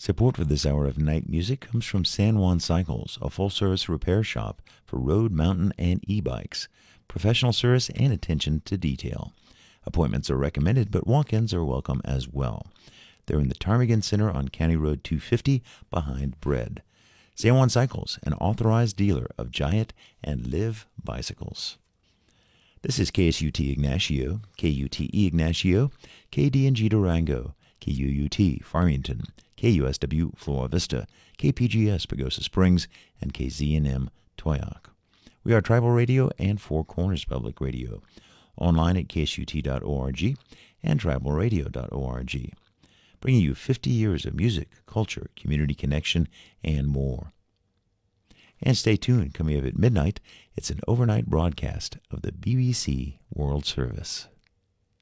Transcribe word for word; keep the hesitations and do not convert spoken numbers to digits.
Support for this hour of night music comes from San Juan Cycles, a full-service repair shop for road, mountain, and e-bikes. Professional service and attention to detail. Appointments are recommended, but walk-ins are welcome as well. They're in the Ptarmigan Center on County Road two fifty behind Bread. San Juan Cycles, an authorized dealer of Giant and Liv bicycles. This is K S U T Ignacio, K U T E Ignacio, K D N G Durango, K U U T Farmington, K U S W Flora Vista, K P G S Pagosa Springs, and K Z N M Toyoak. We are Tribal Radio and Four Corners Public Radio, online at K S U T dot org and tribal radio dot org, bringing you fifty years of music, culture, community connection, and more. And stay tuned, coming up at midnight, it's an overnight broadcast of the B B C World Service.